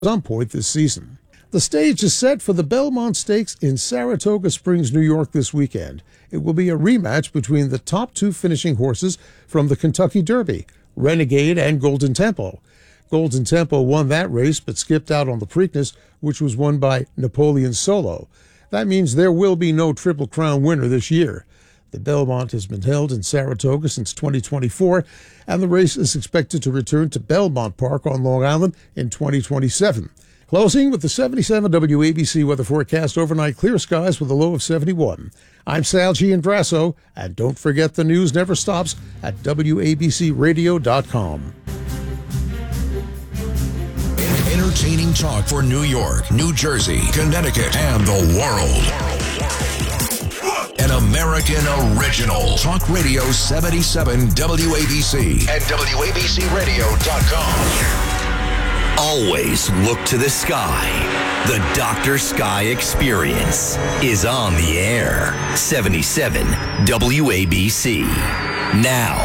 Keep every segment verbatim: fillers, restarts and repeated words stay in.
on point this season. The stage is set for the Belmont Stakes in Saratoga Springs, New York this weekend. It will be a rematch between the top two finishing horses from the Kentucky Derby, Renegade and Golden Tempo. Golden Tempo won that race but skipped out on the Preakness, which was won by Napoleon Solo. That means there will be no Triple Crown winner this year. The Belmont has been held in Saratoga since twenty twenty-four, and the race is expected to return to Belmont Park on Long Island in twenty twenty-seven. Closing with the seventy-seven W A B C weather forecast: overnight clear skies with a low of seventy-one. I'm Sal Giandrasso, and don't forget the news never stops at W A B C radio dot com. Entertaining talk for New York, New Jersey, Connecticut, and the world. An American original. Talk Radio seventy-seven W A B C at W A B C radio dot com. Always look to the sky. The Doctor Sky Experience is on the air. seventy-seven W A B C. Now,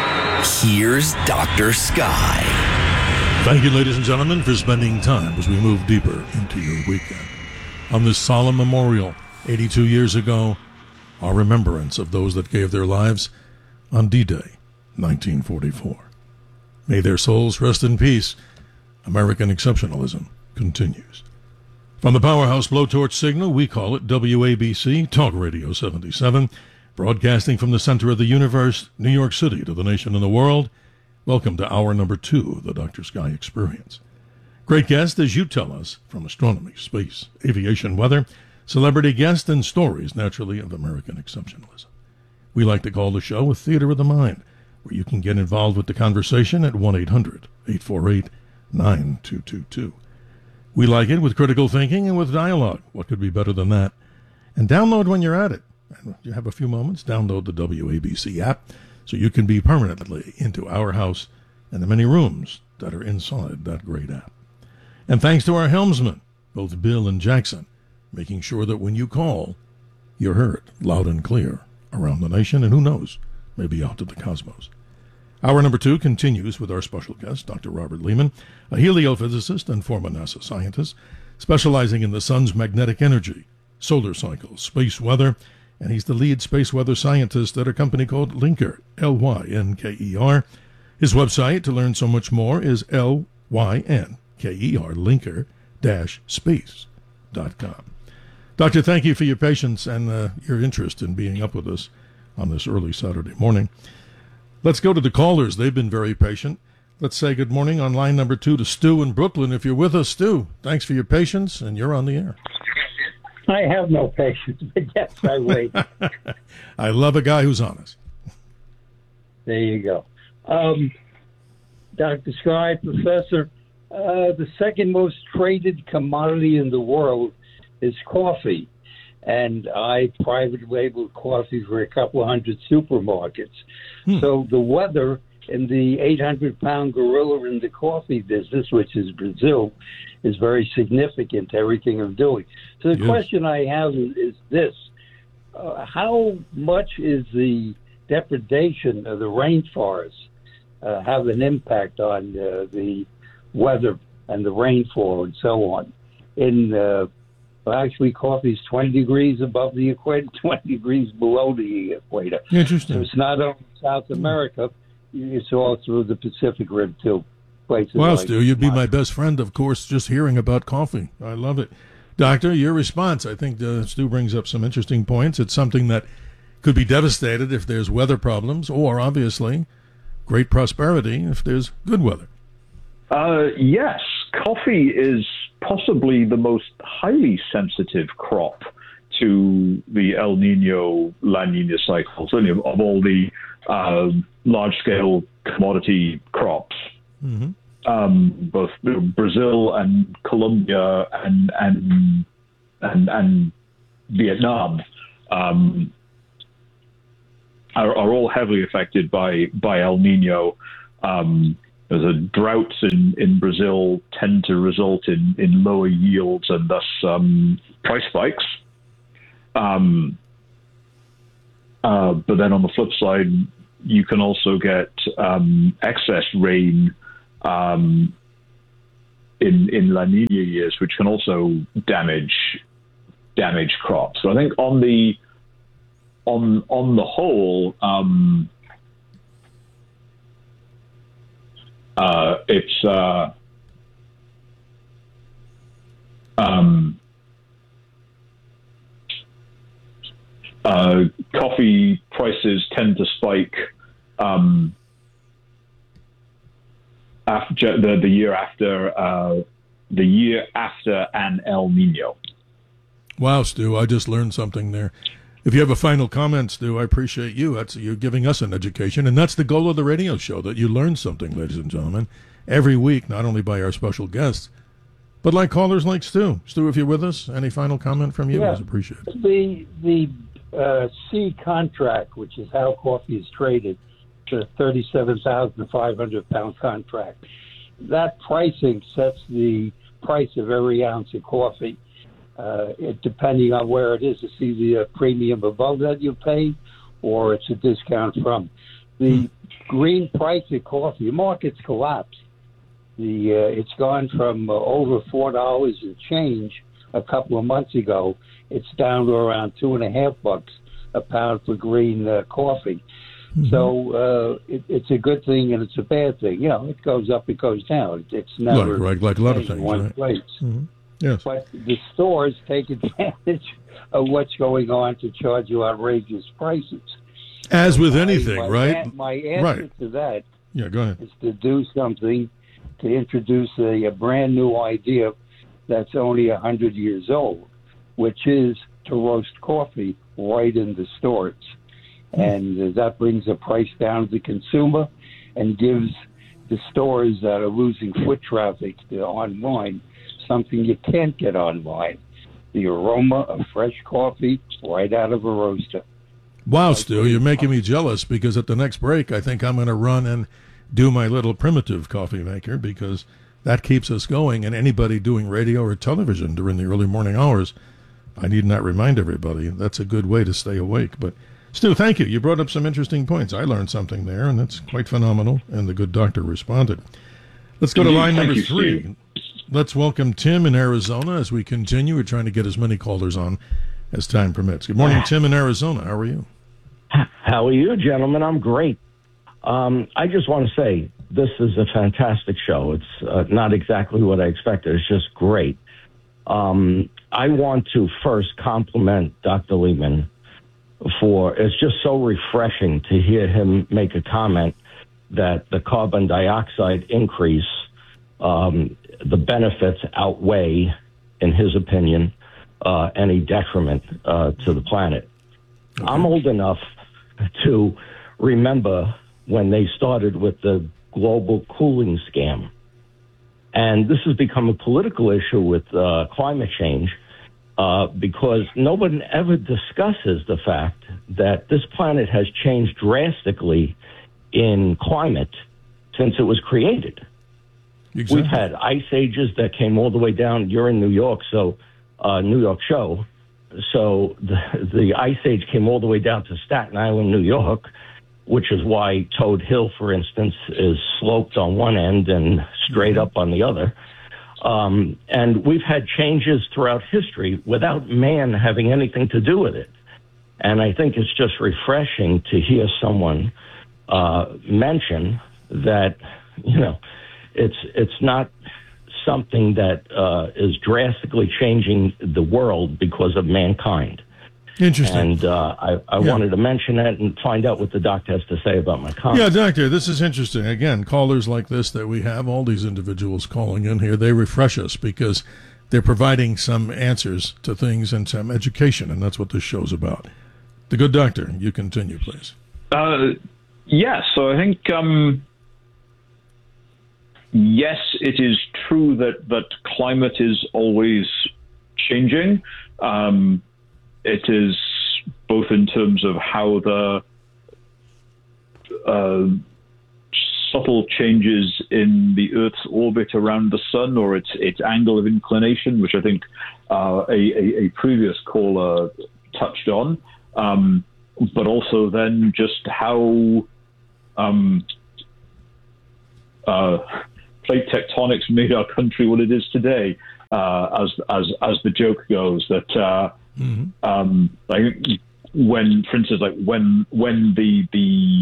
here's Doctor Sky. Thank you, ladies and gentlemen, for spending time as we move deeper into your weekend. On this solemn memorial, eighty-two years ago, our remembrance of those that gave their lives on D-Day, nineteen forty-four. May their souls rest in peace. American exceptionalism continues. From the powerhouse blowtorch signal, we call it W A B C, Talk Radio seventy-seven, broadcasting from the center of the universe, New York City, to the nation and the world. Welcome to hour number two of the Doctor Sky Experience. Great guest, as you tell us, from astronomy, space, aviation, weather, celebrity guests, and stories, naturally, of American exceptionalism. We like to call the show a theater of the mind, where you can get involved with the conversation at one eight hundred eight four eight nine two two two. We like it with critical thinking and with dialogue. What could be better than that? And download when you're at it. And you have a few moments, download the W A B C app so you can be permanently into our house and the many rooms that are inside that great app. And thanks to our helmsmen, both Bill and Jackson, making sure that when you call, you're heard loud and clear around the nation, and who knows, maybe out to the cosmos. Hour number two continues with our special guest, Doctor Robert Lehman, a heliophysicist and former NASA scientist, specializing in the sun's magnetic energy, solar cycles, space weather, and he's the lead space weather scientist at a company called Linker, L Y N K E R. His website to learn so much more is L Y N K E R, linker dash space dot com. Doctor, thank you for your patience and uh, your interest in being up with us on this early Saturday morning. Let's go to the callers. They've been very patient. Let's say good morning on line number two to Stu in Brooklyn. If you're with us, Stu, thanks for your patience, and you're on the air. I have no patience, but yes, I wait. I love a guy who's honest. There you go. Um, Doctor Sky, Professor, uh, the second most traded commodity in the world is coffee. And I private labeled coffee for a couple of hundred supermarkets. Hmm. So the weather in the eight hundred pound gorilla in the coffee business, which is Brazil, is very significant to everything I'm doing. So the yes. question I have is, is this. Uh, how much is the depredation of the rainforest uh, have an impact on uh, the weather and the rainfall and so on? In uh, well, actually, coffee is twenty degrees above the equator, twenty degrees below the equator. Interesting. So it's not only South America, it's all through the Pacific Rim, too. Places well, like Stu, you'd be my best friend, of course, just hearing about coffee. I love it. Doctor, your response, I think uh, Stu brings up some interesting points. It's something that could be devastated if there's weather problems, or, obviously, great prosperity if there's good weather. Uh, yes, coffee is possibly the most highly sensitive crop to the El Nino, La Nina cycles, of all the uh, large-scale commodity crops. Mm-hmm. Um, both Brazil and Colombia and and and, and Vietnam um, are, are all heavily affected by by El Nino. Um, The droughts in, in Brazil tend to result in, in lower yields and thus um, price spikes. Um, uh, but then on the flip side, you can also get um, excess rain um, in in La Nina years, which can also damage damage crops. So I think on the on on the whole, um, uh, it's uh, um, uh, coffee prices tend to spike um, after the the year after uh, the year after an El Nino. Wow, Stu, I just learned something there. If you have a final comment, Stu, I appreciate you. That's you're giving us an education, and that's the goal of the radio show, that you learn something, ladies and gentlemen, every week, not only by our special guests, but like callers like Stu. Stu, if you're with us, any final comment from you? Yeah. Is appreciated. The the uh, C contract, which is how coffee is traded, the thirty-seven thousand five hundred pound contract, that pricing sets the price of every ounce of coffee. Uh, it, depending on where it is, it's either a premium above that you pay or it's a discount from. The green price of coffee, markets collapsed. The uh, it's gone from uh, over four dollars and change a couple of months ago. It's down to around two and a half bucks a pound for green uh, coffee. Mm-hmm. So uh, it, it's a good thing and it's a bad thing. You know, it goes up, it goes down. It's never like, like, like a lot of things, in one right? place. Mm-hmm. Yes. But the stores take advantage of what's going on to charge you outrageous prices. As so with my, anything, my right? An- my answer right. to that yeah, go ahead. is to do something to introduce a, a brand new idea that's only one hundred years old, which is to roast coffee right in the stores. Mm. And uh, that brings the price down to the consumer and gives the stores that are losing foot traffic to online something you can't get online, the aroma of fresh coffee right out of a roaster. Wow, Stu, you're making me jealous, because at the next break, I think I'm going to run and do my little primitive coffee maker, because that keeps us going. And anybody doing radio or television during the early morning hours, I need not remind everybody, that's a good way to stay awake. But Stu, thank you. You brought up some interesting points. I learned something there, and that's quite phenomenal. And the good doctor responded. Let's go to line number you, three. Steve. Let's welcome Tim in Arizona as we continue. We're trying to get as many callers on as time permits. Good morning, Tim in Arizona. How are you? How are you, gentlemen? I'm great. Um, I just want to say this is a fantastic show. It's uh, not exactly what I expected. It's just great. Um, I want to first compliment Doctor Lehman for, it's just so refreshing to hear him make a comment that the carbon dioxide increase, um, the benefits outweigh, in his opinion, uh, any detriment uh, to the planet. Okay. I'm old enough to remember when they started with the global cooling scam. And this has become a political issue with uh, climate change uh, because nobody ever discusses the fact that this planet has changed drastically in climate since it was created. Exactly. We've had ice ages that came all the way down. You're in New York, so uh, New York show. So the, the ice age came all the way down to Staten Island, New York, which is why Toad Hill, for instance, is sloped on one end and straight up on the other. Um, and we've had changes throughout history without man having anything to do with it. And I think it's just refreshing to hear someone uh, mention that, you know, it's it's not something that uh, is drastically changing the world because of mankind. Interesting. And uh, I, I yeah. wanted to mention that and find out what the doctor has to say about my comment. Yeah, doctor, this is interesting. Again, callers like this that we have, all these individuals calling in here, they refresh us because they're providing some answers to things and some education, and that's what this show's about. The good doctor, you continue, please. Uh, yes, so I think, um, yes, it is true that, that climate is always changing. Um It is both in terms of how the uh, subtle changes in the Earth's orbit around the sun, or its its angle of inclination, which I think uh, a, a, a previous caller touched on, um, but also then just how um, uh, plate tectonics made our country what it is today, uh, as as as the joke goes. That uh, mm-hmm. um, like when, for instance, like when when the the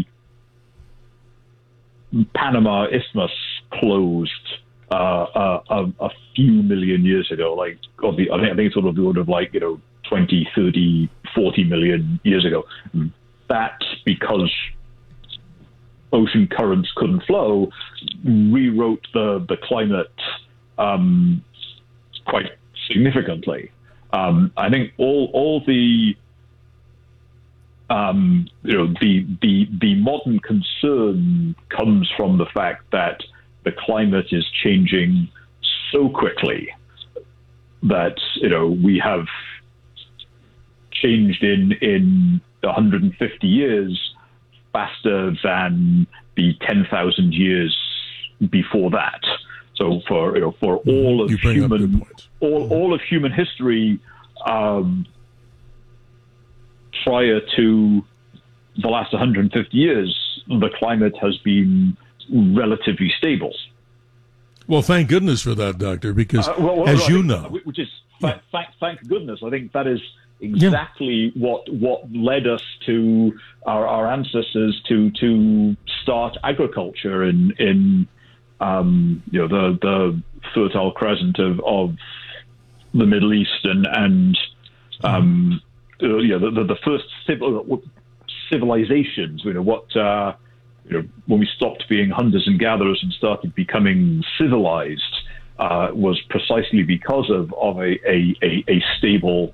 Panama Isthmus closed uh, uh, a, a few million years ago, like or the, I think I think it's sort of the order of like you know twenty, thirty, forty million years ago. That's because ocean currents couldn't flow, rewrote the, the climate um, quite significantly. Um, I think all all the um, you know the the the modern concern comes from the fact that the climate is changing so quickly that you know we have changed in in one hundred fifty years faster than the ten thousand years before that. So for you know, for all of human all all of human history, um, prior to the last one hundred fifty years, the climate has been relatively stable. Well, thank goodness for that, Doctor, because uh, well, well, as well, you think, know, which is yeah. thank thank goodness. I think that is exactly yeah. what what led us to our, our ancestors to to start agriculture in in um, you know the the Fertile Crescent of, of the Middle East and and um, uh, yeah the, the the first civil, civilizations. You know what uh, you know when we stopped being hunters and gatherers and started becoming civilized uh, was precisely because of of a a, a, a stable.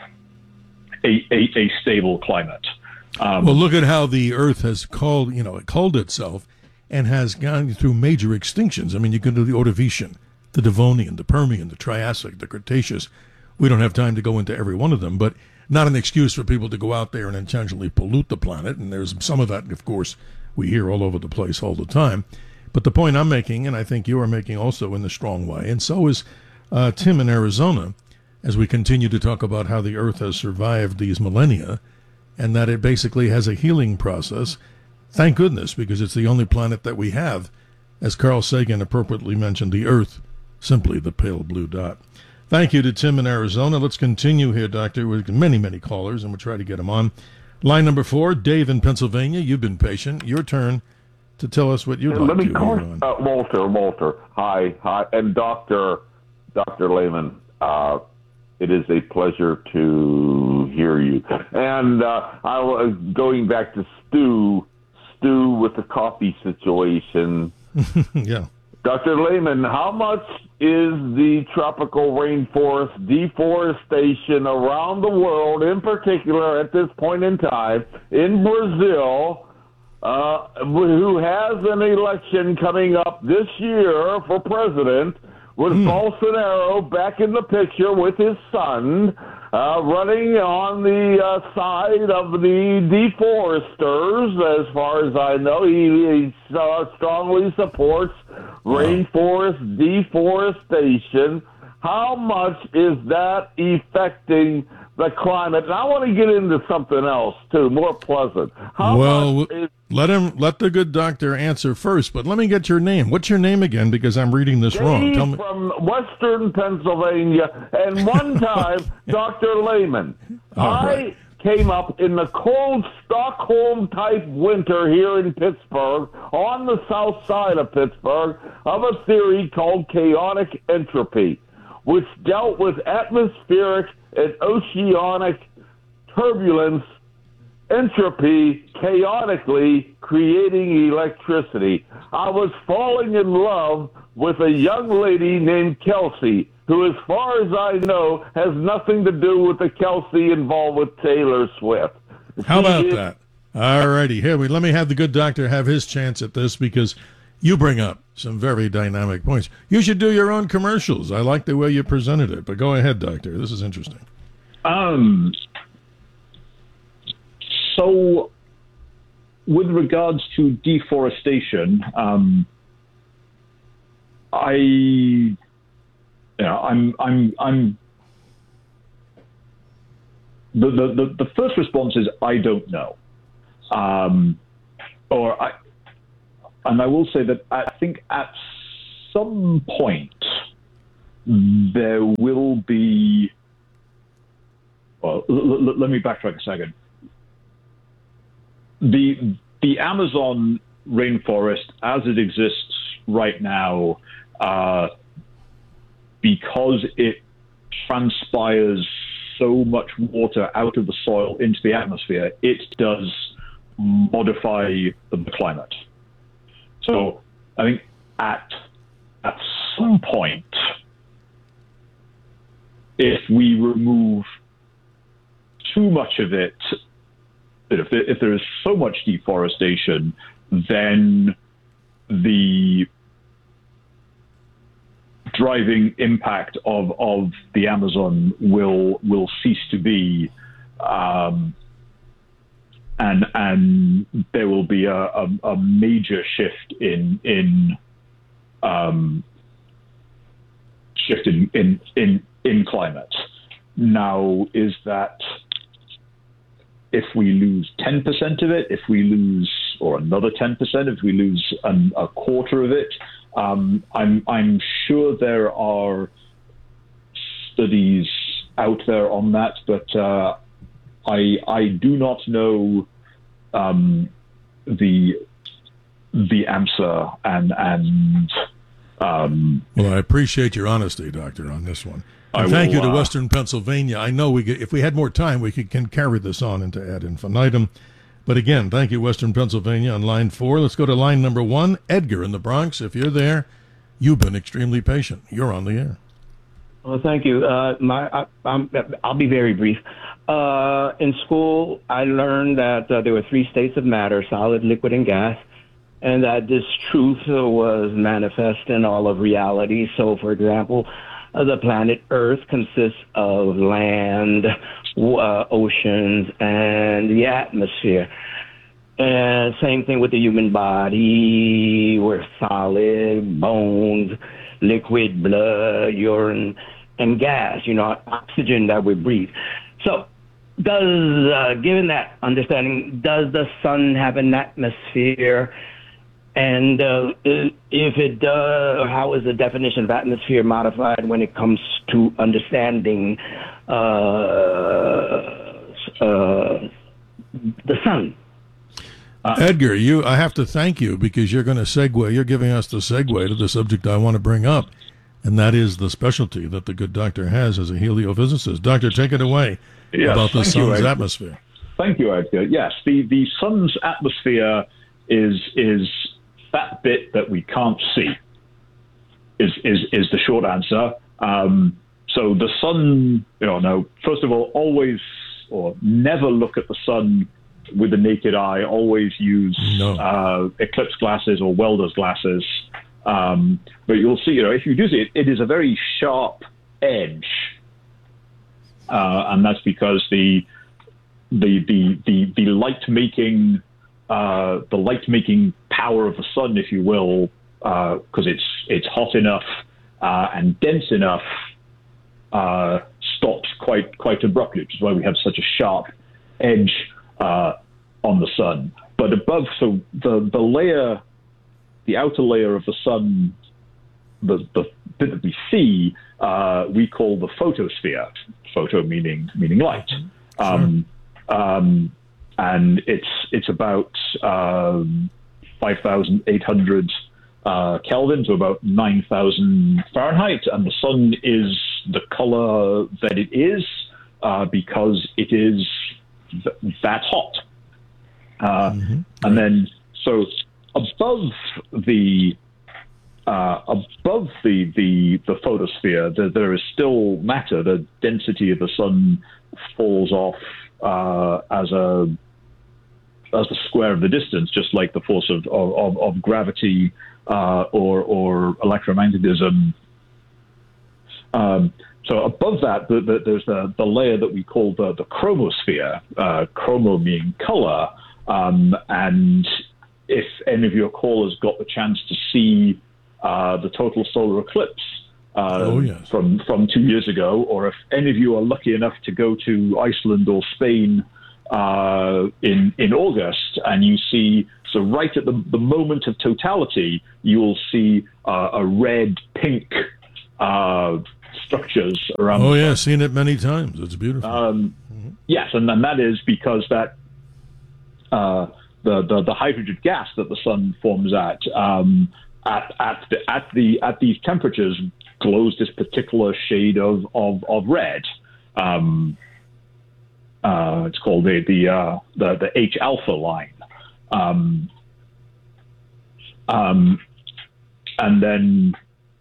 A, a, a stable climate. Um, well, look at how the Earth has called, you know, it culled itself and has gone through major extinctions. I mean, you can do the Ordovician, the Devonian, the Permian, the Triassic, the Cretaceous. We don't have time to go into every one of them, but not an excuse for people to go out there and intentionally pollute the planet. And there's some of that, of course, we hear all over the place all the time. But the point I'm making, and I think you are making also in a strong way, and so is uh, Tim in Arizona, as we continue to talk about how the Earth has survived these millennia and that it basically has a healing process. Thank goodness, because it's the only planet that we have. As Carl Sagan appropriately mentioned, the Earth, simply the pale blue dot. Thank you to Tim in Arizona. Let's continue here, Doctor, with many, many callers, and we'll try to get them on. Line number four, Dave in Pennsylvania. You've been patient. Your turn to tell us what you'd like Let me to call hear on. Uh, Walter, Walter. Hi, hi. And Doctor Doctor Lehman, uh, it is a pleasure to hear you. And uh, I was going back to Stu, Stu with the coffee situation. Yeah. Doctor Lehman, how much is the tropical rainforest deforestation around the world, in particular at this point in time, in Brazil, uh, who has an election coming up this year for president, with mm. Bolsonaro back in the picture with his son, uh, running on the uh, side of the deforesters, as far as I know. He, he uh, strongly supports rainforest deforestation. How much is that affecting the climate? And I want to get into something else, too, more pleasant. How well, much is let him let the good doctor answer first, but let me get your name. What's your name again? Because I'm reading this Dave wrong. Tell me. From Western Pennsylvania, and one time, Doctor Lehman, All I right. came up in the cold Stockholm-type winter here in Pittsburgh, on the south side of Pittsburgh, of a theory called chaotic entropy, which dealt with atmospheric and oceanic turbulence, entropy, chaotically creating electricity. I was falling in love with a young lady named Kelsey, who, as far as I know, has nothing to do with the Kelsey involved with Taylor Swift. How She about is- that? All righty. Here, we let me have the good doctor have his chance at this, because you bring up some very dynamic points. You should do your own commercials. I like the way you presented it, but go ahead, doctor. This is interesting. Um, so, with regards to deforestation, um, I, you know, I'm, I'm, I'm. The, the the the first response is I don't know, um, or I, and I will say that I think at some point, there will be. Well, l- l- let me backtrack a second. The the Amazon rainforest, as it exists right now, uh, because it transpires so much water out of the soil into the atmosphere, it does modify the climate. So I think at at some point, if we remove too much of it, if there, if there is so much deforestation, then the driving impact of, of the Amazon will will cease to be, um, and and there will be a, a, a major shift in in um, shift in, in in in climate. Now, is that if we lose ten percent of it, if we lose, or another ten percent, if we lose an, a quarter of it, um, I'm, I'm sure there are studies out there on that, but uh, I, I do not know um, the the answer, and and um, well, I appreciate your honesty, Doctor, on this one. And I thank will, you to uh, Western Pennsylvania. I know we could, if we had more time, we could can carry this on into ad infinitum. But again, thank you, Western Pennsylvania, on line four. Let's go to line number one. Edgar in the Bronx. If you're there, you've been extremely patient. You're on the air. Well, thank you. Uh, my, I, I'm, I'll be very brief. Uh, in school, I learned that uh, there were three states of matter: solid, liquid, and gas, and that this truth was manifest in all of reality. So, for example, uh, the planet Earth consists of land, uh, oceans, and the atmosphere. And same thing with the human body. We're solid, bones, liquid, blood, urine, and gas, you know, oxygen that we breathe. So does, uh, given that understanding, does the sun have an atmosphere? And uh, if it does, how is the definition of atmosphere modified when it comes to understanding uh, uh, the sun? Uh, Edgar, you, I have to thank you because you're going to segue. You're giving us the segue to the subject I want to bring up, and that is the specialty that the good doctor has as a heliophysicist. Doctor, take it away yes, about the sun's you, atmosphere. Thank you, Edgar. Yes, the, the sun's atmosphere is is that bit that we can't see. Is is is the short answer. Um, so the sun, you know, no. First of all, always or never look at the sun with the naked eye. Always use no. uh, eclipse glasses or welder's glasses. Um, but you'll see, you know, if you do see it, it is a very sharp edge, uh, and that's because the the the the, the light making uh, the light making power of the sun, if you will, because uh, it's it's hot enough uh, and dense enough, uh, stops quite quite abruptly, which is why we have such a sharp edge uh, on the sun. But above, so the the layer, the outer layer of the sun, the the bit that we see, uh, we call the photosphere. Photo meaning meaning light, um, um, and it's it's about um, five thousand eight hundred uh, Kelvin to about nine thousand Fahrenheit, and the sun is the color that it is uh, because it is th- that hot. Uh, mm-hmm. And then, so above the uh, above the the, the photosphere, the, there is still matter. The density of the sun falls off uh, as a as the square of the distance, just like the force of of, of gravity uh, or or electromagnetism. Um, so above that, the, the, there's the, the layer that we call the, the chromosphere, uh, chromo meaning color. Um, and if any of your callers got the chance to see uh, the total solar eclipse uh, oh, yes. from, from two years ago, or if any of you are lucky enough to go to Iceland or Spain uh, in in August, and you see, so right at the, the moment of totality, you will see uh, a red, pink uh, structures around. Oh, yeah, seen it many times. It's beautiful. Um, mm-hmm. Yes, and, and that is because that uh, the, the the hydrogen gas that the sun forms at um, at at the, at the at these temperatures glows this particular shade of of, of red. Um, uh, it's called the the uh, the, the H alpha line. Um, um, and then,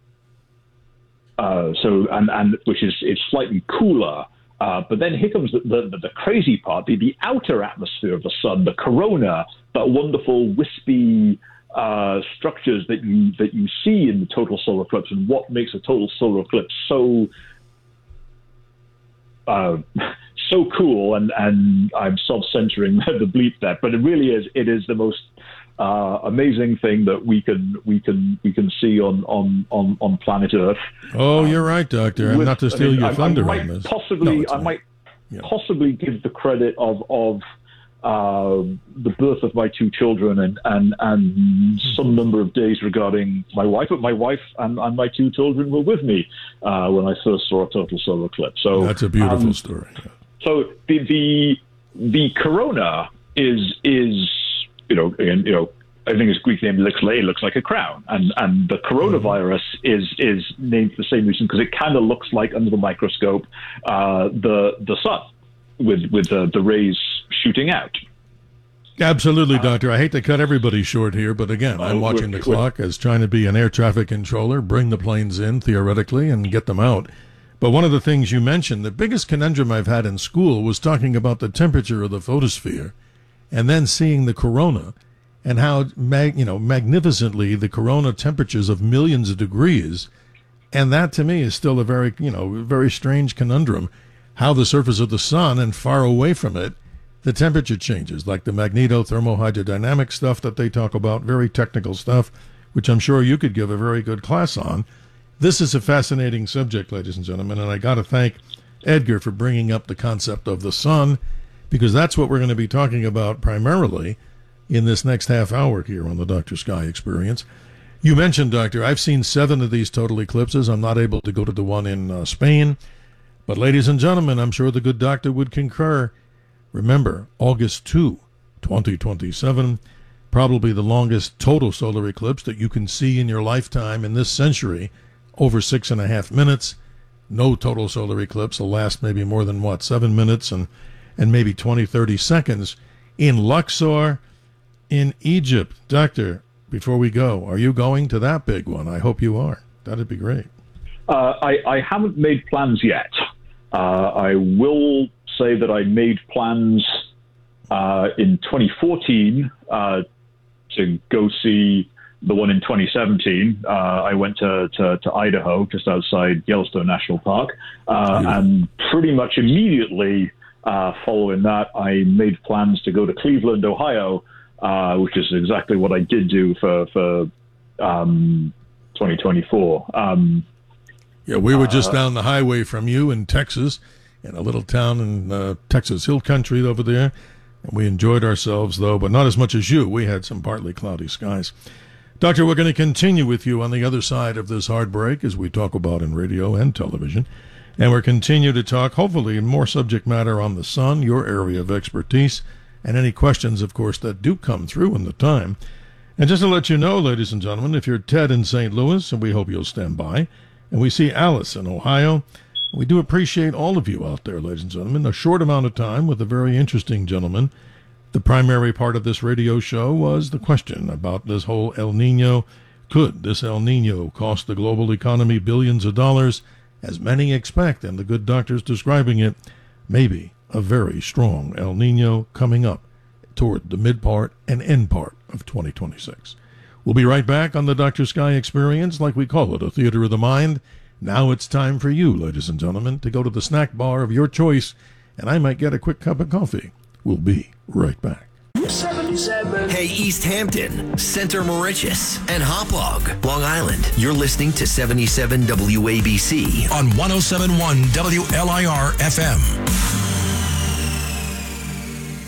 uh, so, and, and which is, it's slightly cooler. Uh, but then here comes the, the, the crazy part, the, the outer atmosphere of the sun, the corona, that wonderful wispy uh, structures that you, that you see in the total solar eclipse, and what makes a total solar eclipse so, uh, so cool, and, and I'm self-censoring the bleep there, but it really is, it is the most uh, amazing thing that we can we can we can see on on, on, on planet Earth. Oh, um, you're right, Doctor. And with, not to steal I mean, your I, thunder I might on this. Possibly, no, I not. might yeah. possibly give the credit of of uh, the birth of my two children and and, and some number of days regarding my wife, but my wife and, and my two children were with me uh, when I first saw a total solar eclipse. So that's a beautiful um, story. Yeah. So the the the corona is is you know and you know I think its Greek name looks it looks like a crown, and and the coronavirus mm-hmm. is is named for the same reason, because it kind of looks like under the microscope uh, the the sun with with the, the rays shooting out. Absolutely, Doctor. I hate to cut everybody short here, but again, I'm uh, watching the clock as trying to be an air traffic controller, bring the planes in theoretically and get them out. But one of the things you mentioned, the biggest conundrum I've had in school was talking about the temperature of the photosphere and then seeing the corona and how mag, you know, magnificently the corona temperatures of millions of degrees. And that to me is still a very, you know, very strange conundrum, how the surface of the sun and far away from it, the temperature changes, like the magneto-thermohydrodynamic stuff that they talk about, very technical stuff, which I'm sure you could give a very good class on. This is a fascinating subject, ladies and gentlemen, and I got to thank Edgar for bringing up the concept of the sun, because that's what we're going to be talking about primarily in this next half hour here on the Doctor Sky Experience. You mentioned, Doctor, I've seen seven of these total eclipses. I'm not able to go to the one in uh, Spain, but ladies and gentlemen, I'm sure the good doctor would concur. Remember, August second, twenty twenty-seven, probably the longest total solar eclipse that you can see in your lifetime in this century, over six and a half minutes. No total solar eclipse will last maybe more than, what, seven minutes and, and maybe twenty, thirty seconds in Luxor, in Egypt. Doctor, before we go, are you going to that big one? I hope you are. That'd be great. Uh, I, I haven't made plans yet. Uh, I will say that I made plans uh, in twenty fourteen uh, to go see the one in twenty seventeen. Uh, I went to, to, to Idaho, just outside Yellowstone National Park, uh, yeah. and pretty much immediately uh, following that, I made plans to go to Cleveland, Ohio, uh, which is exactly what I did do for, for um, twenty twenty-four. Um, yeah, we were just uh, down the highway from you in Texas, in a little town in uh, Texas Hill Country over there, and we enjoyed ourselves, though, but not as much as you. We had some partly cloudy skies. Doctor, we're going to continue with you on the other side of this hard break, as we talk about in radio and television, and we'll continue to talk, hopefully, in more subject matter on the sun, your area of expertise, and any questions, of course, that do come through in the time. And just to let you know, ladies and gentlemen, if you're Ted in Saint Louis, and we hope you'll stand by, and we see Alice in Ohio, we do appreciate all of you out there, ladies and gentlemen. A short amount of time with a very interesting gentleman. The primary part of this radio show was the question about this whole El Nino. Could this El Nino cost the global economy billions of dollars, as many expect, and the good doctor's describing it? Maybe a very strong El Nino coming up toward the mid part and end part of twenty twenty-six. We'll be right back on the Doctor Sky Experience, like we call it, a theater of the mind. Now it's time for you, ladies and gentlemen, to go to the snack bar of your choice, and I might get a quick cup of coffee. We'll be right back. seventy-seven Hey, East Hampton, Center Moriches, and Hauppauge, Long Island. You're listening to seventy-seven W A B C on one oh seven point one W L I R F M.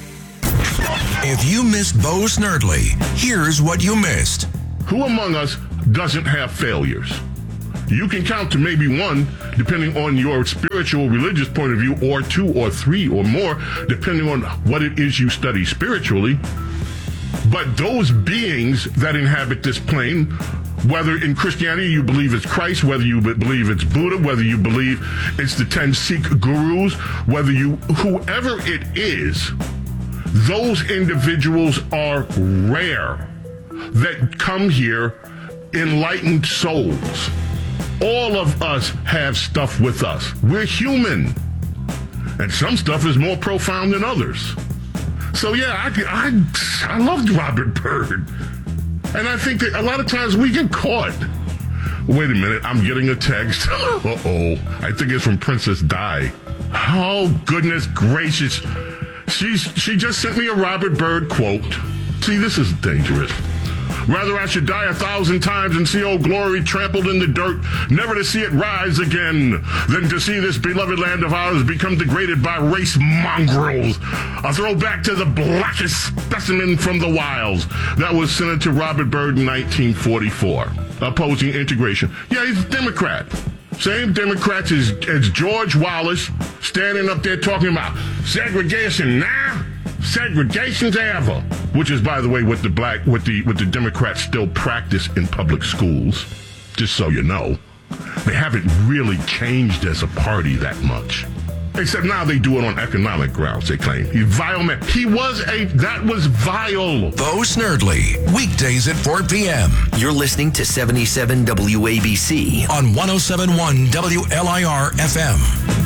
If you missed Bo Snerdley, here's what you missed. Who among us doesn't have failures? You can count to maybe one, depending on your spiritual, religious point of view, or two or three or more, depending on what it is you study spiritually. But those beings that inhabit this plane, whether in Christianity you believe it's Christ, whether you believe it's Buddha, whether you believe it's the ten Sikh gurus, whether you, whoever it is, those individuals are rare that come here enlightened souls. All of us have stuff with us. We're human. And some stuff is more profound than others. So yeah, I, I, I loved Robert Byrd. And I think that a lot of times we get caught. Wait a minute, I'm getting a text. Uh-oh, I think it's from Princess Di. Oh, goodness gracious. She's, she just sent me a Robert Byrd quote. See, this is dangerous. Rather I should die a thousand times and see Old Glory trampled in the dirt, never to see it rise again, than to see this beloved land of ours become degraded by race mongrels. A throwback to the blackest specimen from the wilds. That was Senator Robert Byrd in nineteen forty-four, opposing integration. Yeah, he's a Democrat. Same Democrats as, as George Wallace, standing up there talking about segregation now, segregation's ever. Which is, by the way, what the black, what the what the Democrats still practice in public schools. Just so you know, they haven't really changed as a party that much. Except now they do it on economic grounds. They claim he's vile man. He was a that was vile. Bo Snerdley, weekdays at four p.m. You're listening to seventy-seven W A B C on one oh seven point one W L I R F M.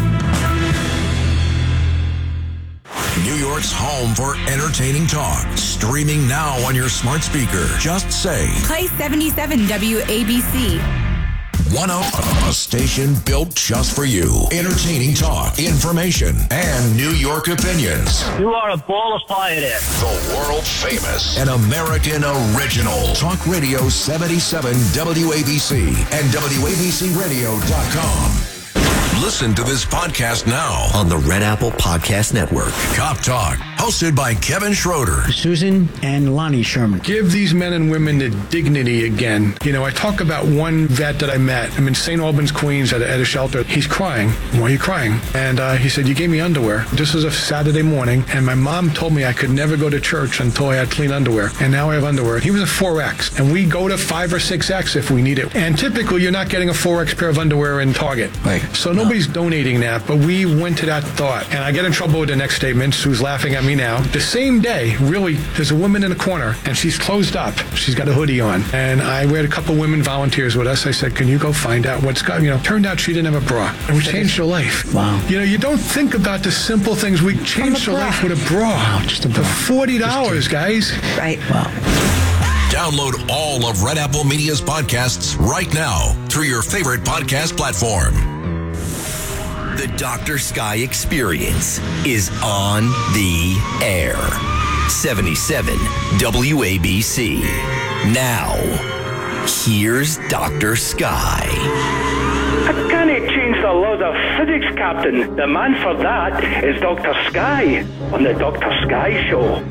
New York's home for entertaining talk. Streaming now on your smart speaker. Just say, play seventy-seven W A B C. one oh, a station built just for you. Entertaining talk, information, and New York opinions. You are a ball of fire there. The world famous and American original. Talk Radio seventy-seven W A B C and W A B C radio dot com. Listen to this podcast now on the Red Apple Podcast Network. Cop Talk, hosted by Kevin Schroeder. Susan and Lonnie Sherman. Give these men and women the dignity again. You know, I talk about one vet that I met. I'm in Saint Albans, Queens, at a, at a shelter. He's crying. Why are you crying? And uh, he said, you gave me underwear. This was a Saturday morning, and my mom told me I could never go to church until I had clean underwear. And now I have underwear. He was a four X, and we go to five or six X if we need it. And typically, you're not getting a four X pair of underwear in Target. Right. So nobody Nobody's donating that, but we went to that thought. And I get in trouble with the next statement. Sue's laughing at me now. The same day, really, there's a woman in the corner, and she's closed up. She's got a hoodie on. And I we had a couple women volunteers with us. I said, can you go find out what's going on? You know, turned out she didn't have a bra. And we changed her life. Wow. You know, you don't think about the simple things. We changed her life with a bra. Wow, just a bra. For forty dollars, guys. Right. Wow. Download all of Red Apple Media's podcasts right now through your favorite podcast platform. The Doctor Sky Experience is on the air. seventy-seven W A B C. Now, here's Doctor Sky. I can't change the laws of physics, Captain. The man for that is Doctor Sky on the Doctor Sky Show.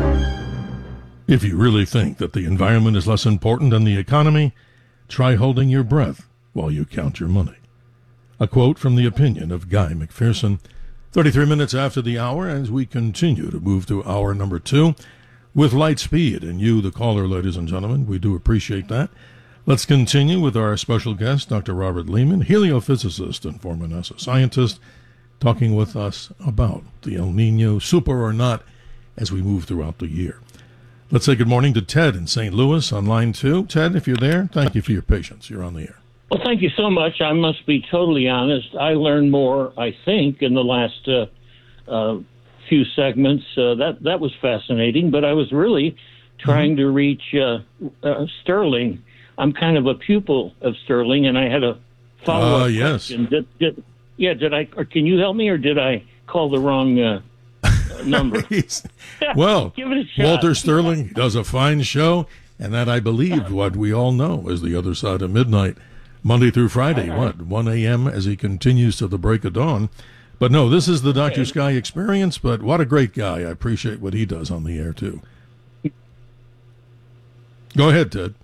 If you really think that the environment is less important than the economy, try holding your breath while you count your money. A quote from the opinion of Guy McPherson. thirty-three minutes after the hour as we continue to move to hour number two with light speed. And you, the caller, ladies and gentlemen, we do appreciate that. Let's continue with our special guest, Doctor Robert Lehman, heliophysicist and former NASA scientist, talking with us about the El Nino, super or not, as we move throughout the year. Let's say good morning to Ted in Saint Louis on line two. Ted, if you're there, thank you for your patience. You're on the air. Well, thank you so much. I must be totally honest. I learned more, I think, in the last uh, uh, few segments. Uh, that that was fascinating, but I was really trying mm-hmm. to reach uh, uh, Sterling. I'm kind of a pupil of Sterling, and I had a follow-up uh, yes. question. Did, did, yeah, did I? Or can you help me, or did I call the wrong uh, number? Well, give it a shot. Walter Sterling does a fine show, and that I believe what we all know is The Other Side of Midnight. Monday through Friday, what, one a.m. as he continues to the break of dawn. But no, this is the Doctor Sky experience, but what a great guy. I appreciate what he does on the air, too. Go ahead, Ted.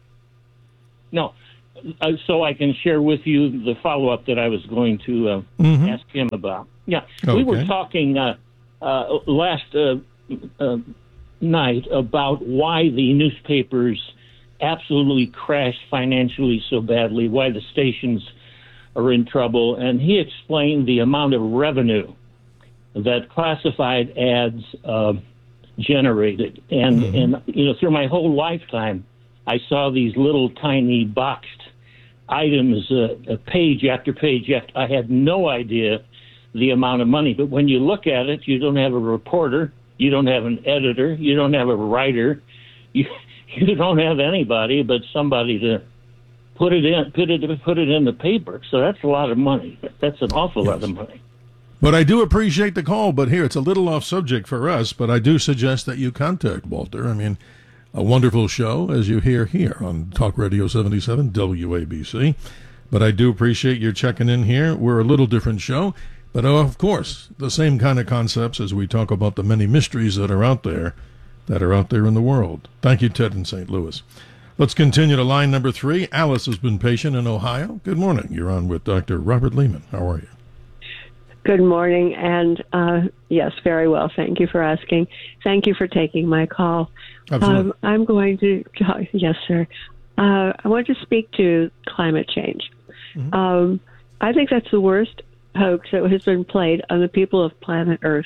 No, uh, so I can share with you the follow-up that I was going to uh, mm-hmm. ask him about. Yeah, okay. We were talking uh, uh, last uh, uh, night about why the newspapers absolutely crashed financially so badly, why the stations are in trouble, and he explained the amount of revenue that classified ads uh, generated. And, mm-hmm. and, you know, through my whole lifetime, I saw these little tiny boxed items, uh, page after page after. I had no idea the amount of money. But when you look at it, you don't have a reporter, you don't have an editor, you don't have a writer, you you don't have anybody but somebody to put it in, put it put it in the paper. So that's a lot of money. That's an awful yes. lot of money. But I do appreciate the call. But here, it's a little off subject for us, but I do suggest that you contact Walter. I mean, a wonderful show, as you hear here on Talk Radio seventy-seven W A B C. But I do appreciate your checking in here. We're a little different show, but oh, of course, the same kind of concepts as we talk about the many mysteries that are out there, that are out there in the world. Thank you, Ted in Saint Louis. Let's continue to line number three. Alice has been patient in Ohio. Good morning. You're on with Doctor Robert Lehman. How are you? Good morning, and uh, yes, very well. Thank you for asking. Thank you for taking my call. Absolutely. Um, I'm going to, yes, sir. Uh, I want to speak to climate change. Mm-hmm. Um, I think that's the worst hoax that has been played on the people of planet Earth.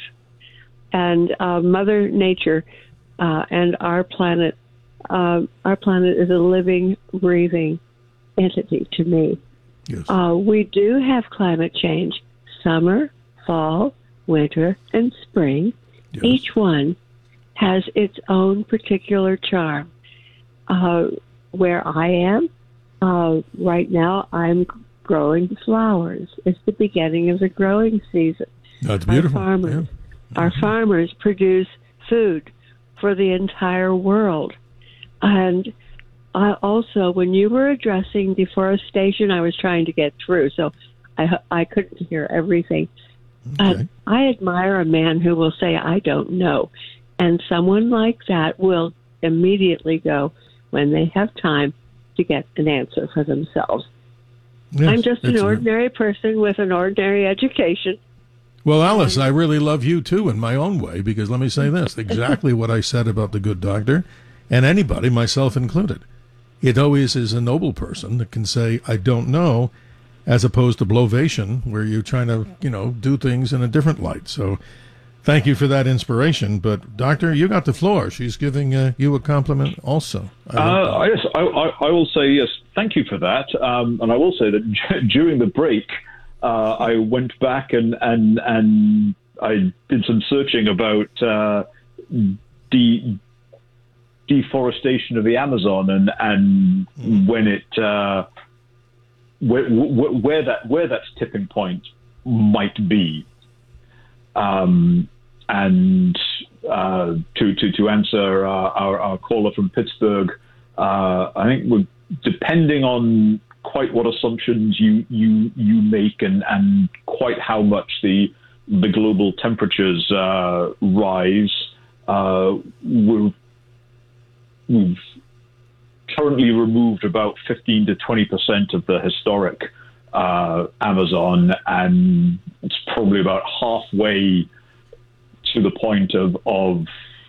And uh, Mother Nature uh, and our planet, uh, our planet is a living, breathing entity to me. Yes. Uh, we do have climate change. Summer, fall, winter, and spring. Yes. Each one has its own particular charm. Uh, where I am, uh, right now, I'm growing flowers. It's the beginning of the growing season. That's beautiful. Our farmers, yeah. our farmers produce food for the entire world. And I also, when you were addressing deforestation, I was trying to get through, so I, I couldn't hear everything. Okay. Uh, I admire a man who will say, I don't know. And someone like that will immediately go, when they have time, to get an answer for themselves. Yes, I'm just an a, ordinary person with an ordinary education. Well, Alice, I really love you, too, in my own way, because let me say this, exactly what I said about the good doctor, and anybody, myself included. It always is a noble person that can say, I don't know, as opposed to blovation, where you're trying to, you know, do things in a different light. So thank you for that inspiration. But, Doctor, you got the floor. She's giving uh, you a compliment also. I, uh, yes, I, I, I will say, yes, thank you for that. Um, and I will say that j- during the break, uh, I went back and, and, and I did some searching about uh, de- deforestation of the Amazon and, and mm. when it... Uh, Where, where that where that tipping point might be, um, and uh, to to to answer uh, our, our caller from Pittsburgh, uh, I think we're, depending on quite what assumptions you you you make and, and quite how much the the global temperatures uh, rise, uh, we're, we've currently removed about fifteen to twenty percent of the historic uh, Amazon, and it's probably about halfway to the point of of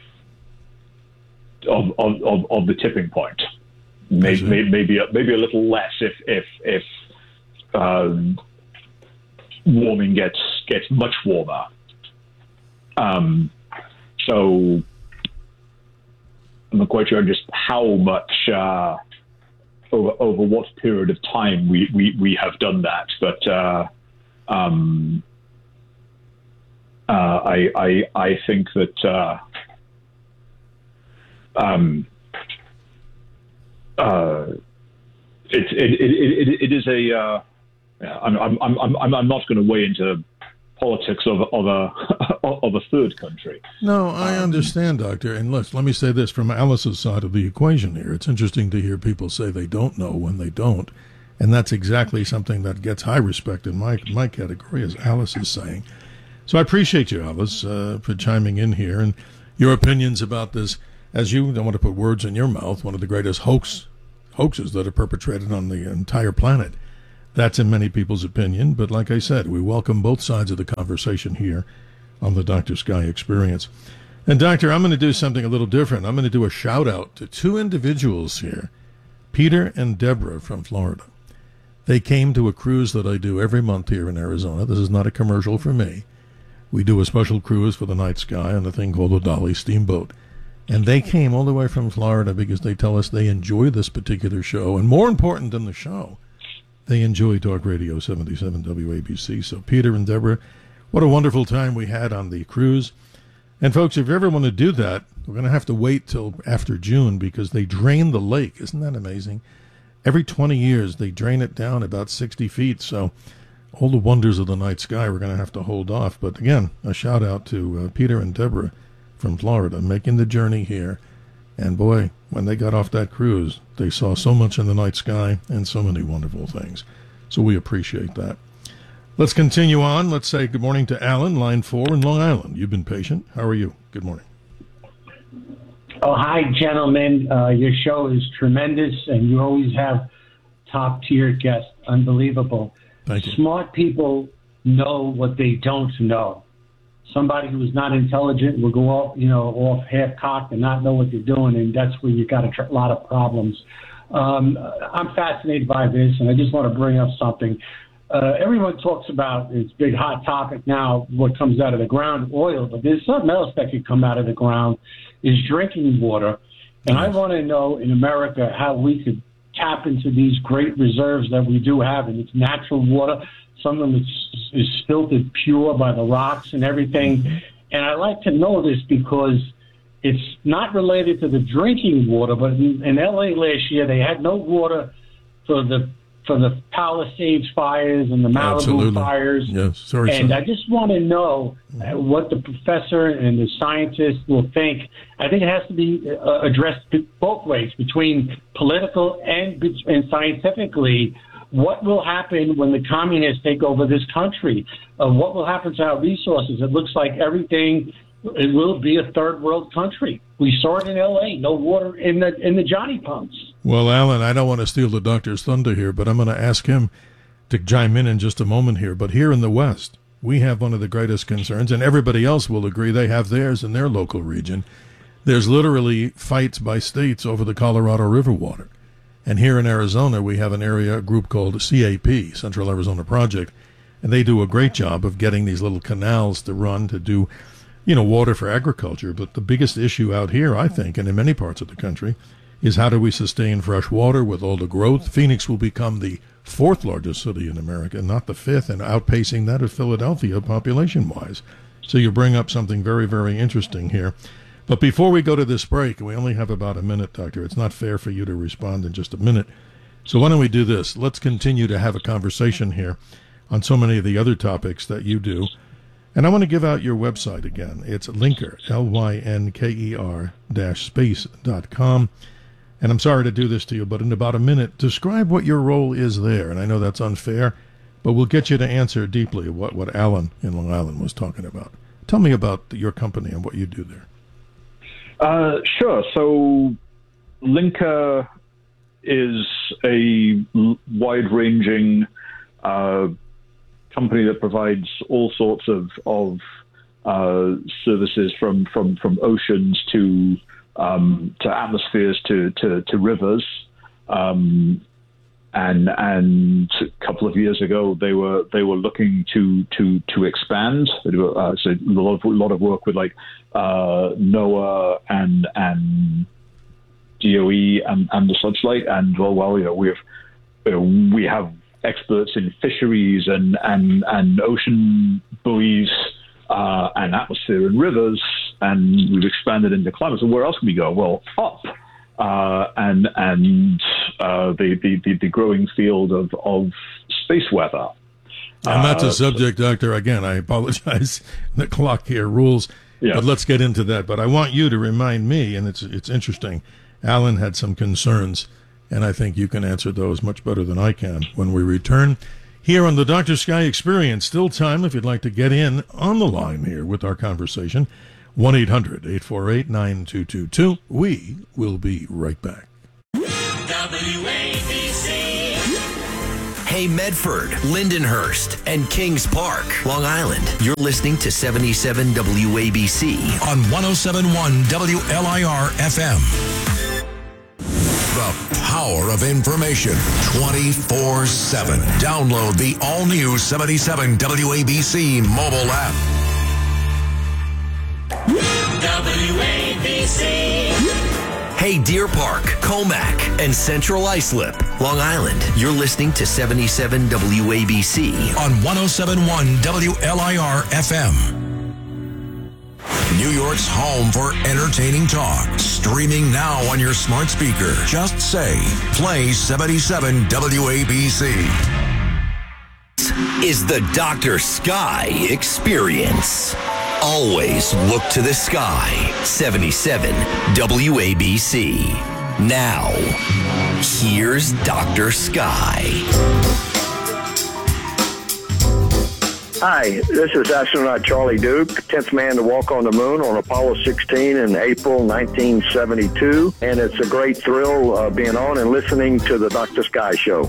of of, of, of the tipping point. Maybe maybe maybe a, maybe a little less if if if um, warming gets gets much warmer. Um, so. I'm not quite sure just how much uh, over over what period of time we, we, we have done that, but uh, um, uh, I, I I think that uh, um, uh, it, it, it, it, it is a uh, I'm I'm I'm I'm I'm not going to weigh into politics of of a of a third country. No, I um, understand, Doctor. And look, let me say this from Alice's side of the equation here. It's interesting to hear people say they don't know when they don't, and that's exactly something that gets high respect in my my category, as Alice is saying. So I appreciate you, Alice, uh, for chiming in here and your opinions about this. As you don't want to put words in your mouth, one of the greatest hoax hoaxes that are perpetrated on the entire planet. That's in many people's opinion, but like I said, we welcome both sides of the conversation here on the Doctor Sky Experience. And Doctor, I'm going to do something a little different. I'm going to do a shout out to two individuals here, Peter and Deborah from Florida. They came to a cruise that I do every month here in Arizona. This is not a commercial for me. We do a special cruise for the night sky on a thing called the Dolly Steamboat. And they came all the way from Florida because they tell us they enjoy this particular show. And more important than the show, they enjoy Talk Radio seventy-seven W A B C. So Peter and Deborah, what a wonderful time we had on the cruise. And folks, if you ever want to do that, we're going to have to wait till after June because they drain the lake. Isn't that amazing? Every twenty years, they drain it down about sixty feet. So all the wonders of the night sky, we're going to have to hold off. But again, a shout out to uh, Peter and Deborah from Florida, making the journey here. And boy, when they got off that cruise, they saw so much in the night sky and so many wonderful things. So we appreciate that. Let's continue on. Let's say good morning to Alan, line four in Long Island. You've been patient. How are you? Good morning. Oh, hi, gentlemen. Uh, your show is tremendous, and you always have top-tier guests. Unbelievable. Thank you. Smart people know what they don't know. Somebody who is not intelligent will go off, you know, off half-cocked and not know what they're doing, and that's where you got a tr- lot of problems. Um, I'm fascinated by this, and I just want to bring up something. Uh, everyone talks about this big hot topic now, what comes out of the ground, oil, but there's something else that could come out of the ground, is drinking water. And I want to know in America how we could tap into these great reserves that we do have, and it's natural water. Some of them is, is filtered pure by the rocks and everything. Mm-hmm. And I like to know this because it's not related to the drinking water, but in, in L A last year, they had no water for the for the Palisades fires and the Malibu Absolutely. fires. Yes, sorry, and sir. I just want to know what the professor and the scientists will think. I think it has to be uh, addressed both ways, between political and, and scientifically. What will happen when the communists take over this country? Uh, what will happen to our resources? It looks like everything, it will be a third world country. We saw it in L A, no water in the in the Johnny pumps. Well, Alan, I don't want to steal the doctor's thunder here, but I'm going to ask him to chime in in just a moment here. But here in the West, we have one of the greatest concerns, and everybody else will agree they have theirs in their local region. There's literally fights by states over the Colorado River water. And here in Arizona, we have an area, a group called C A P, Central Arizona Project, and they do a great job of getting these little canals to run to do, you know, water for agriculture. But the biggest issue out here, I think, and in many parts of the country, is how do we sustain fresh water with all the growth? Phoenix will become the fourth largest city in America, not the fifth, and outpacing that of Philadelphia population-wise. So you bring up something very, very interesting here. But before we go to this break, we only have about a minute, Doctor. It's not fair for you to respond in just a minute. So why don't we do this? Let's continue to have a conversation here on so many of the other topics that you do. And I want to give out your website again. It's Lynker, L Y N K E R dash space dot com. And I'm sorry to do this to you, but in about a minute, describe what your role is there. And I know that's unfair, but we'll get you to answer deeply what, what Alan in Long Island was talking about. Tell me about your company and what you do there. Uh, sure. So Lynker is a wide-ranging uh, company that provides all sorts of, of uh, services from, from, from oceans to um, to atmospheres to, to, to rivers. Um, and and a couple of years ago, they were they were looking to to to expand. They do uh, so a lot of a lot of work with like uh, NOAA and and D O E and, and the such like. And well, well, you know, we have you know, we have experts in fisheries and and and ocean buoys uh, and atmosphere and rivers, and we've expanded into climate. So where else can we go? Well, up. Uh, and and uh, the, the, the growing field of, of space weather. And that's uh, a subject, Doctor. Again, I apologize. The clock here rules. Yeah. But let's get into that. But I want you to remind me, and it's it's interesting, Alan had some concerns, and I think you can answer those much better than I can when we return. here on the Doctor Sky Experience. Still time if you'd like to get in on the line here with our conversation. one eight hundred eight four eight nine two two two. We will be right back. W A B C. Hey Medford, Lindenhurst, and Kings Park, Long Island. You're listening to seventy-seven W A B C on one oh seven point one W L I R F M. The power of information twenty-four seven. Download the all-new seventy-seven W A B C mobile app. W A B C. Hey Deer Park, Comac, and Central Islip, Long Island. You're listening to seventy-seven W A B C on one oh seven point one W L I R F M. New York's home for entertaining talk. Streaming now on your smart speaker. Just say, play seventy-seven W A B C. Is the Doctor Sky Experience. Always look to the sky. seventy-seven W A B C. Now, here's Doctor Sky. Hi, this is astronaut Charlie Duke, tenth man to walk on the moon on Apollo sixteen in April nineteen seventy-two. And it's a great thrill uh, being on and listening to the Doctor Sky Show.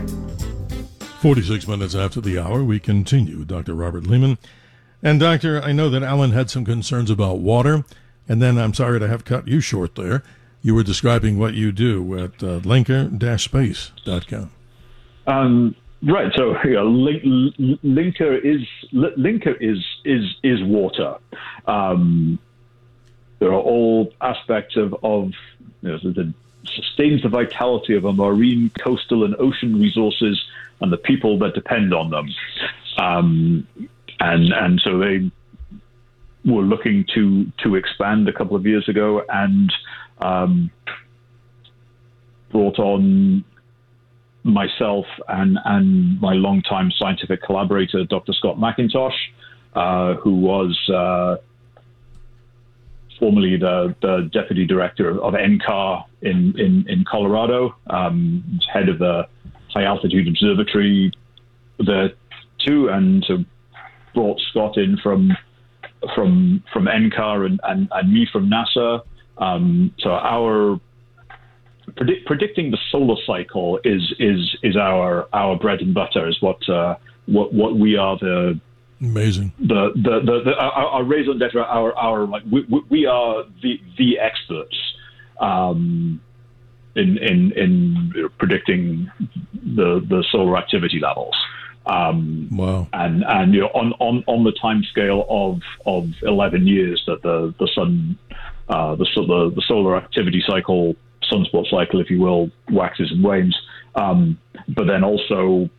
forty-six minutes after the hour, we continue with Doctor Robert Lehman. And, Doctor, I know that Alan had some concerns about water, and then I'm sorry to have cut you short there. You were describing what you do at uh, linker dash space dot com. Um, right. So, you know, link, linker is linker is is is water. Um, there are all aspects of of you know, that sustains the vitality of our marine, coastal, and ocean resources, and the people that depend on them. Um, And and so they were looking to to expand a couple of years ago and um, brought on myself and, and my longtime scientific collaborator, Doctor Scott McIntosh, uh, who was uh, formerly the, the deputy director of N C A R in, in, in Colorado, um, head of the High Altitude Observatory there too, and so brought Scott in from from from N C A R and, and, and me from NASA. Um, so our predict, predicting the solar cycle is is is our our bread and butter. Is what uh, what what we are the amazing the the, the, the our, our raison d'etre. Our our like we, we are the the experts um, in in in predicting the the solar activity levels. Um, wow. And, and you know, on, on, on the time scale of, of eleven years that the, the sun, uh, the, the, the solar activity cycle, sunspot cycle, if you will, waxes and wanes. Um, but then also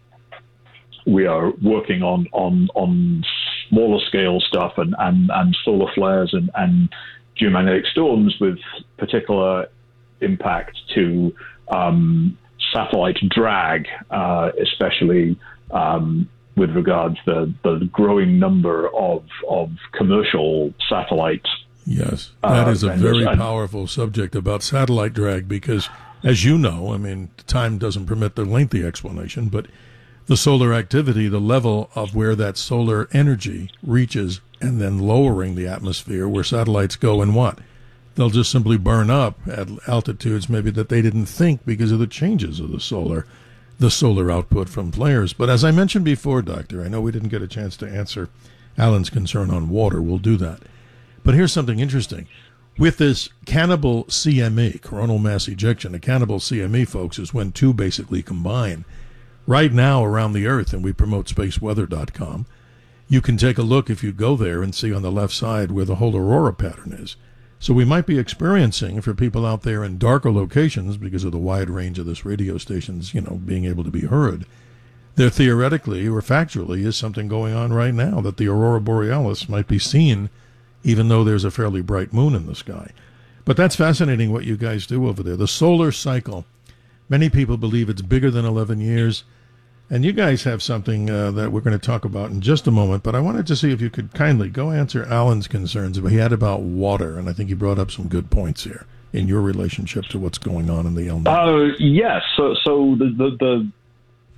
we are working on, on, on smaller scale stuff and, and, and solar flares and, and geomagnetic storms with particular impact to, um, satellite drag, uh, especially, Um, with regards to the, the growing number of of commercial satellites. Yes, that uh, is a and, very and, powerful subject about satellite drag because, as you know, I mean, time doesn't permit the lengthy explanation, but the solar activity, the level of where that solar energy reaches and then lowering the atmosphere where satellites go and what? They'll just simply burn up at altitudes maybe that they didn't think because of the changes of the solar the solar output from flares. But as I mentioned before, Doctor, I know we didn't get a chance to answer Alan's concern on water. We'll do that. But here's something interesting. With this cannibal C M E, coronal mass ejection, a cannibal C M E, folks, is when two basically combine. Right now around the Earth, and we promote space weather dot com, you can take a look if you go there and see on the left side where the whole aurora pattern is. So we might be experiencing, for people out there in darker locations, because of the wide range of this radio station's, you know, being able to be heard, there theoretically or factually is something going on right now that the aurora borealis might be seen, even though there's a fairly bright moon in the sky. But that's fascinating what you guys do over there. The solar cycle, many people believe it's bigger than eleven years. And you guys have something uh, that we're going to talk about in just a moment, but I wanted to see if you could kindly go answer Alan's concerns he had about water, and I think you brought up some good points here in your relationship to what's going on in the El Niño. Uh, yes. So, so the, the, the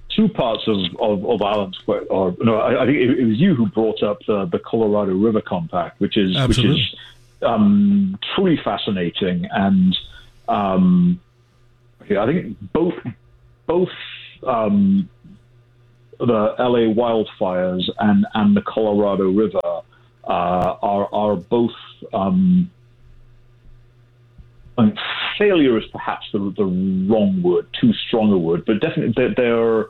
two parts of, of, of Alan's question, or no, I, I think it, it was you who brought up the, the Colorado River Compact, which is Absolutely. which is um, truly fascinating, and um, yeah, I think both both um, the L A wildfires and, and the Colorado River uh, are are both. Um, I mean, failure is perhaps the, the wrong word, too strong a word, but definitely they're, they're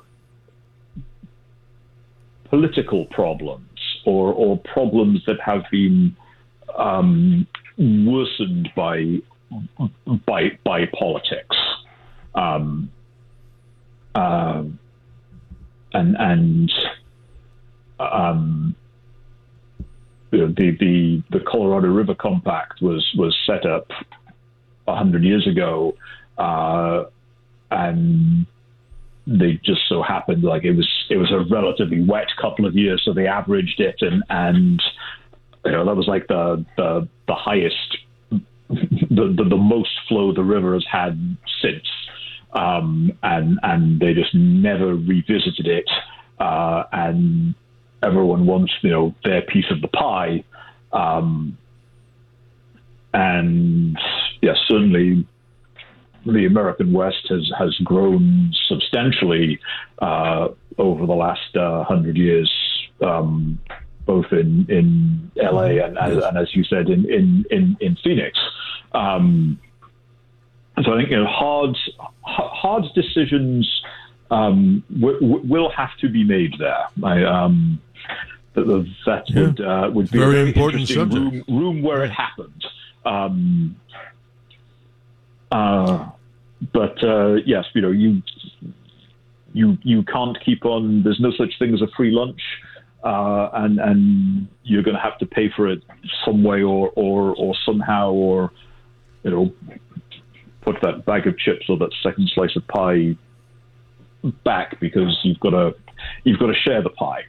political problems or, or problems that have been um, worsened by by by politics, um, uh, and and um, you know, the the the Colorado River Compact was was set up a hundred years ago, uh, and they just so happened like it was it was a relatively wet couple of years, so they averaged it, and and you know that was like the the the highest, the the, the most flow the river has had since, um, and and they just never revisited it, uh, and everyone wants you know their piece of the pie. Um, And yes, certainly the American West has, has grown substantially uh, over the last uh, hundred years, um, both in, in L A and, as, and as you said, in, in, in, in Phoenix. Um, so I think you know, hard hard decisions um, w- w- will have to be made there. I, um, that that Yeah. would uh, would be Very a very important interesting subject. room, room where it happened. Um, uh, but uh, yes, you know, you you you can't keep on. There's no such thing as a free lunch, uh, and and you're going to have to pay for it some way or or or somehow, or you know, put that bag of chips or that second slice of pie back because you've got to you've got to share the pie.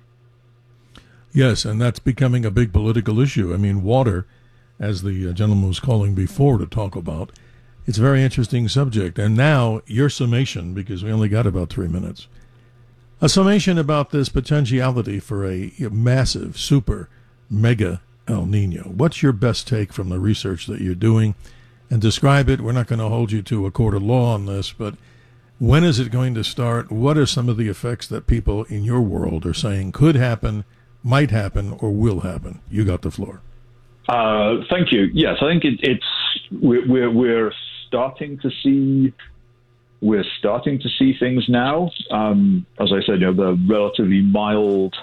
Yes, and that's becoming a big political issue. I mean, water, as the uh, gentleman was calling before to talk about, it's a very interesting subject. And now your summation, because we only got about three minutes, a summation about this potentiality for a, a massive, super, mega El Nino. What's your best take from the research that you're doing? And describe it. We're not going to hold you to a court of law on this, but when is it going to start? What are some of the effects that people in your world are saying could happen, might happen, or will happen? You got the floor. Uh, thank you. Yes, I think it, it's we're, we're we're starting to see we're starting to see things now. Um, as I said, you know, the relatively mild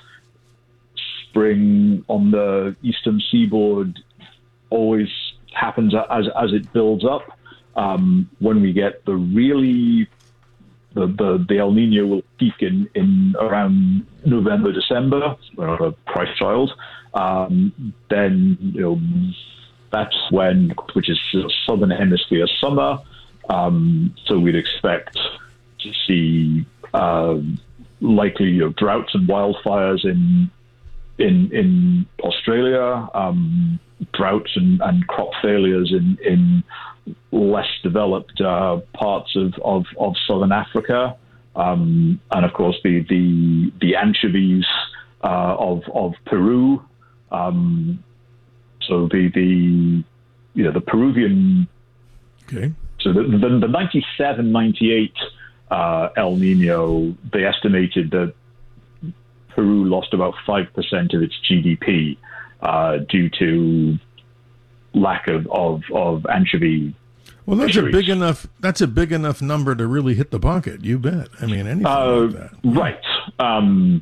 spring on the eastern seaboard always happens as as it builds up. Um, when we get the really The, the, the El Nino will peak in, in around November, December, or a price child. Um, then, you know, that's when, which is southern hemisphere summer. Um, so we'd expect to see uh, likely you know, droughts and wildfires in in in Australia, um, droughts and, and crop failures in in less developed uh, parts of, of, of southern Africa, um, and of course the the, the anchovies uh, of of Peru. Um, so the the you know the Peruvian. Okay. So the the, the ninety-seven ninety-eight uh, El Nino, they estimated that Peru lost about five percent of its G D P uh, due to lack of, of, of anchovy. Well, that's fisheries. a big enough. That's a big enough number to really hit the pocket. You bet. I mean, anything uh, like that. Right. Um,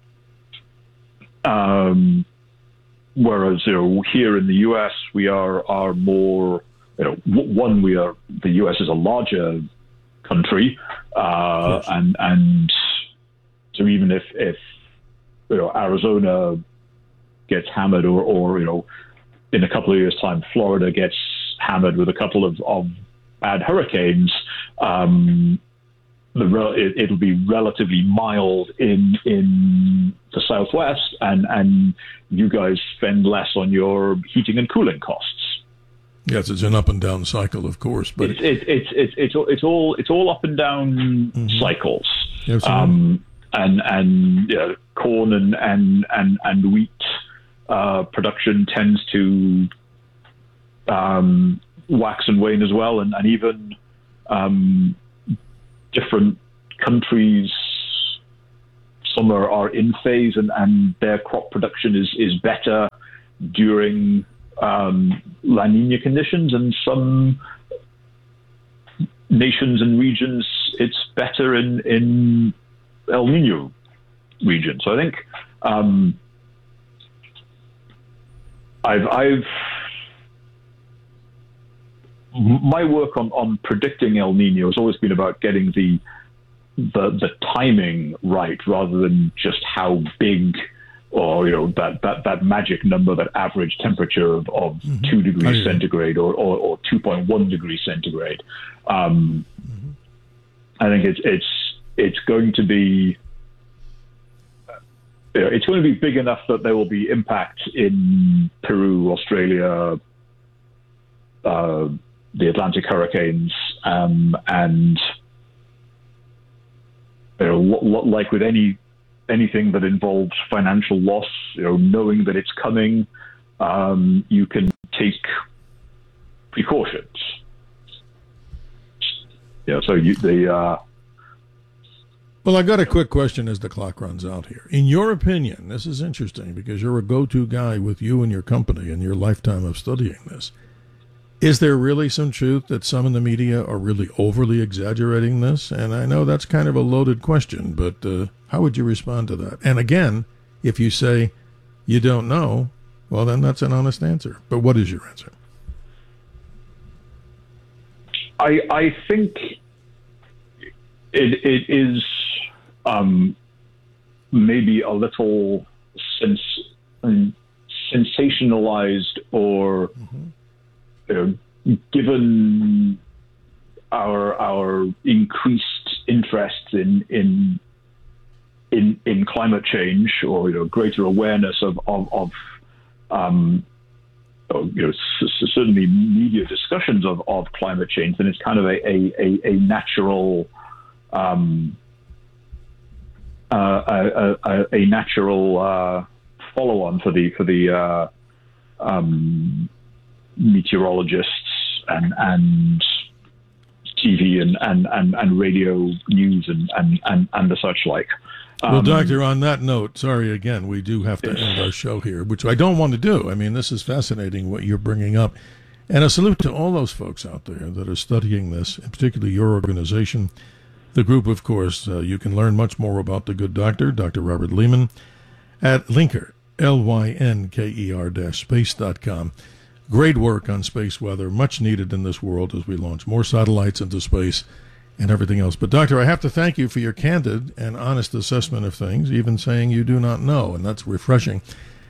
um, whereas you know, here in the U S, we are are more. You know, one, we are the U S is a larger country, uh, and and so even if if you know Arizona gets hammered, or or you know. in a couple of years' time, Florida gets hammered with a couple of, of bad hurricanes, um, the it, it'll be relatively mild in in the Southwest, and, and you guys spend less on your heating and cooling costs. Yes, it's an up and down cycle, of course, but it's it, it's it's it's it's all it's all up and down mm-hmm. cycles. Absolutely. Um, and and you know, corn and and and, and wheat uh, production tends to um, wax and wane as well, and, and even um, different countries. Some are, are in phase, and, and their crop production is, is better during um, La Nina conditions, and some nations and regions it's better in, in El Nino region. So I think um, I've, I've my work on, on predicting El Nino has always been about getting the the the timing right, rather than just how big, or you know that that, that magic number, that average temperature of, of mm-hmm. two degrees centigrade or, or, or two point one degrees centigrade. Um, mm-hmm. I think it's it's it's going to be you know, it's going to be big enough that there will be impact in Peru, Australia, uh, the Atlantic hurricanes, um, and you know, like with any anything that involves financial loss, you know, knowing that it's coming, um, you can take precautions. Yeah, so you, the. Uh, well, I got a quick question as the clock runs out here. In your opinion, this is interesting because you're a go-to guy with you and your company and your lifetime of studying this. Is there really some truth that some in the media are really overly exaggerating this? And I know that's kind of a loaded question, but uh, how would you respond to that? And again, if you say you don't know, well, then that's an honest answer. But what is your answer? I I think it it is um, maybe a little sens- sensationalized or. Mm-hmm. You know, given our our increased interest in in in in climate change, or you know, greater awareness of of, of um, you know, c- certainly media discussions of, of climate change, then it's kind of a a, a, a natural um, uh, a, a, a natural uh, follow on for the for the uh, um, meteorologists and and T V and and, and, and radio news and, and, and, and the such like. Um, well, Doctor, on that note, sorry again, we do have to yes. end our show here, which I don't want to do. I mean, this is fascinating what you're bringing up. And a salute to all those folks out there that are studying this, and particularly your organization. The group, of course, uh, you can learn much more about the good doctor, Doctor Robert Lehman, at Lynker, L Y N K E R dash space dot com. Great work on space weather, much needed in this world as we launch more satellites into space and everything else. But, Doctor, I have to thank you for your candid and honest assessment of things, even saying you do not know, and that's refreshing.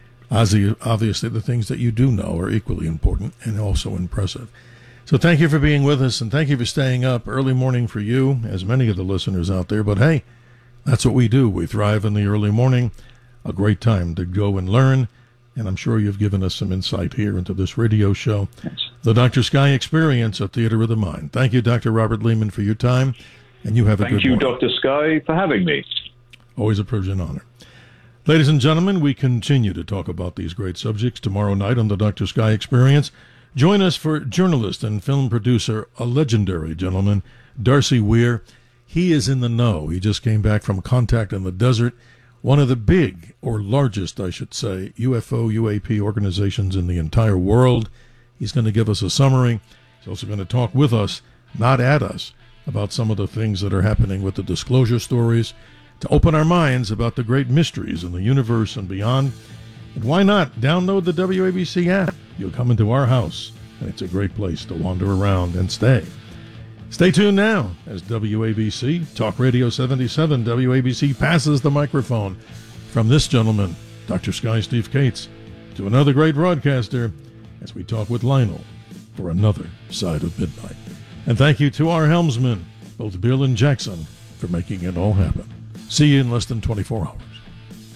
Obviously, the things that you do know are equally important and also impressive. So thank you for being with us, and thank you for staying up early morning for you, as many of the listeners out there. But, hey, that's what we do. We thrive in the early morning, a great time to go and learn. And I'm sure you've given us some insight here into this radio show, the Doctor Sky Experience at Theater of the Mind. Thank you, Doctor Robert Lehman, for your time, and you have a Thank good you, morning. Doctor Sky, for having me. Always a privilege and honor. Ladies and gentlemen, we continue to talk about these great subjects tomorrow night on the Doctor Sky Experience. Join us for journalist and film producer, a legendary gentleman, Darcy Weir. He is in the know. He just came back from Contact in the Desert, one of the big, or largest, I should say, U F O, U A P organizations in the entire world. He's going to give us a summary. He's also going to talk with us, not at us, about some of the things that are happening with the disclosure stories, to open our minds about the great mysteries in the universe and beyond. And why not download the W A B C app? You'll come into our house, and it's a great place to wander around and stay. Stay tuned now as W A B C, Talk Radio seventy-seven, W A B C passes the microphone from this gentleman, Doctor Sky Steve Cates, to another great broadcaster as we talk with Lionel for another Side of Midnight. And thank you to our helmsmen, both Bill and Jackson, for making it all happen. See you in less than twenty-four hours.